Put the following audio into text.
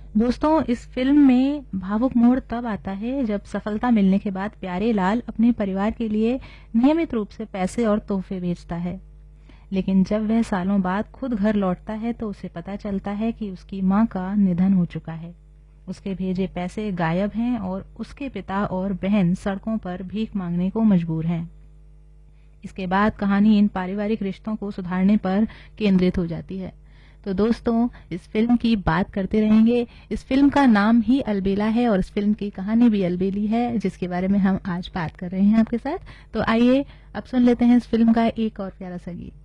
दोस्तों, इस फिल्म में भावुक मोड़ तब आता है जब सफलता मिलने के बाद प्यारे लाल अपने परिवार के लिए नियमित रूप से पैसे और तोहफे भेजता है। लेकिन जब वह सालों बाद खुद घर लौटता है तो उसे पता चलता है कि उसकी माँ का निधन हो चुका है। उसके भेजे पैसे गायब हैं और उसके पिता और बहन सड़कों पर भीख मांगने को मजबूर हैं। इसके बाद कहानी इन पारिवारिक रिश्तों को सुधारने पर केंद्रित हो जाती है। तो दोस्तों, इस फिल्म की बात करते रहेंगे। इस फिल्म का नाम ही अलबेला है और इस फिल्म की कहानी भी अलबेली है, जिसके बारे में हम आज बात कर रहे हैं आपके साथ। तो आइए अब सुन लेते हैं इस फिल्म का एक और प्यारा सा गीत।